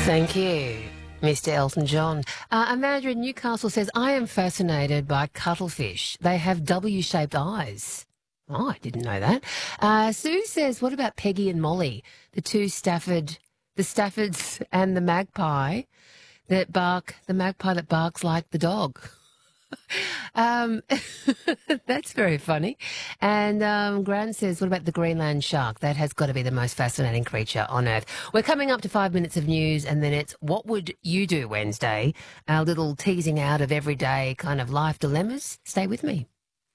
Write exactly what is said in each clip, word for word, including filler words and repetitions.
Thank you, Mister Elton John. Uh, a manager in Newcastle says, I am fascinated by cuttlefish. They have W-shaped eyes. Oh, I didn't know that. Uh, Sue says, what about Peggy and Molly, the two Stafford, the Staffords and the magpie that bark, the magpie that barks like the dog? um, that's very funny. And um, Gran says, what about the Greenland shark? That has got to be the most fascinating creature on Earth. We're coming up to five minutes of news, and then it's What Would You Do Wednesday, our little teasing out of everyday kind of life dilemmas. Stay with me.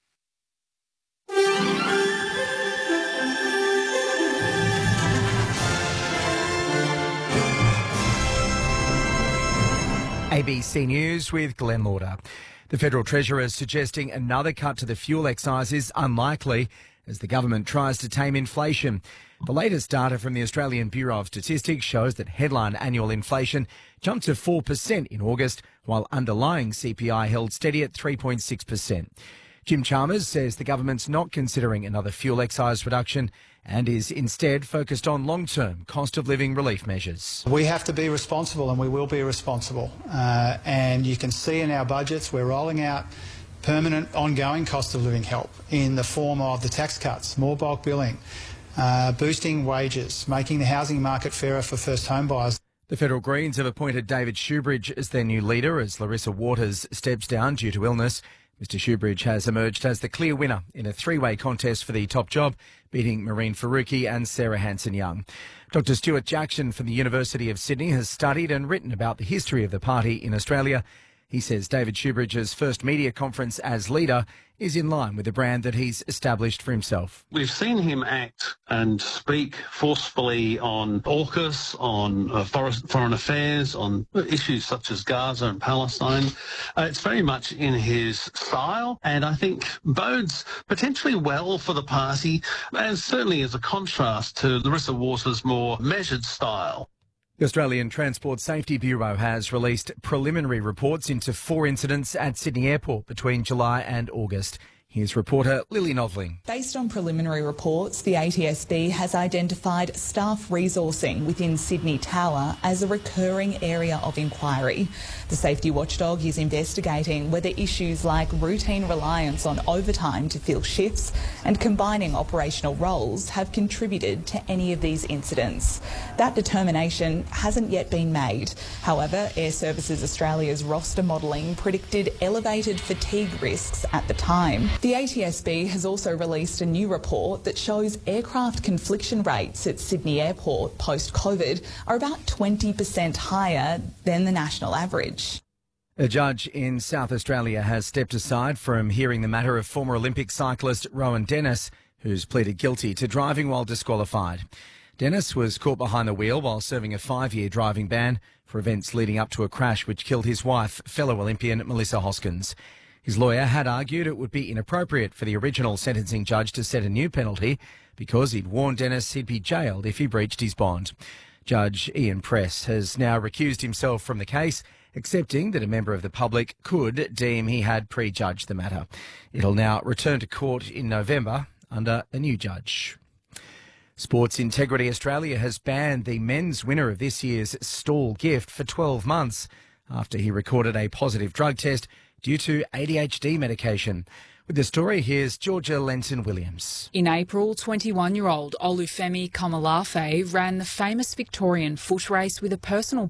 A B C News with Glenn Lauder. The Federal Treasurer is suggesting another cut to the fuel excise is unlikely as the government tries to tame inflation. The latest data from the Australian Bureau of Statistics shows that headline annual inflation jumped to four percent in August, while underlying C P I held steady at three point six percent. Jim Chalmers says the government's not considering another fuel excise reduction and is instead focused on long-term cost of living relief measures. We have to be responsible, and we will be responsible. Uh, and you can see in our budgets we're rolling out permanent ongoing cost of living help in the form of the tax cuts, more bulk billing, uh, boosting wages, making the housing market fairer for first home buyers. The Federal Greens have appointed David Shoebridge as their new leader as Larissa Waters steps down due to illness. Mister Shoebridge has emerged as the clear winner in a three-way contest for the top job, beating Maureen Faruqi and Sarah Hanson-Young. Doctor Stuart Jackson from the University of Sydney has studied and written about the history of the party in Australia. He says David Shoebridge's first media conference as leader is in line with the brand that he's established for himself. We've seen him act and speak forcefully on AUKUS, on uh, foreign affairs, on issues such as Gaza and Palestine. Uh, it's very much in his style, and I think bodes potentially well for the party, and certainly as a contrast to Larissa Waters' more measured style. The Australian Transport Safety Bureau has released preliminary reports into four incidents at Sydney Airport between July and August. Here's reporter Lily Noveling. Based on preliminary reports, the A T S B has identified staff resourcing within Sydney Tower as a recurring area of inquiry. The safety watchdog is investigating whether issues like routine reliance on overtime to fill shifts and combining operational roles have contributed to any of these incidents. That determination hasn't yet been made. However, Air Services Australia's roster modelling predicted elevated fatigue risks at the time. The A T S B has also released a new report that shows aircraft confliction rates at Sydney Airport post-COVID are about twenty percent higher than the national average. A judge in South Australia has stepped aside from hearing the matter of former Olympic cyclist Rowan Dennis, who's pleaded guilty to driving while disqualified. Dennis was caught behind the wheel while serving a five-year driving ban for events leading up to a crash which killed his wife, fellow Olympian Melissa Hoskins. His lawyer had argued it would be inappropriate for the original sentencing judge to set a new penalty because he'd warned Dennis he'd be jailed if he breached his bond. Judge Ian Press has now recused himself from the case, accepting that a member of the public could deem he had prejudged the matter. It'll now return to court in November under a new judge. Sports Integrity Australia has banned the men's winner of this year's Stall gift for twelve months after he recorded a positive drug test due to A D H D medication. With the story, here's Georgia Lenton-Williams. In April, twenty-one-year-old Olufemi Komolafe ran the famous Victorian foot race with a personal